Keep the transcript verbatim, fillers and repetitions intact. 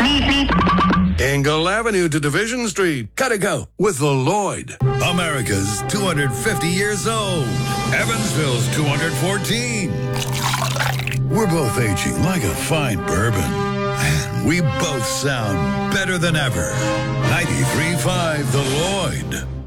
Engel Avenue to Division Street. Gotta go with the Lloyd. America's two hundred fifty years old. Evansville's two hundred fourteen. We're both aging like a fine bourbon. And we both sound better than ever. ninety-three point five The Lloyd.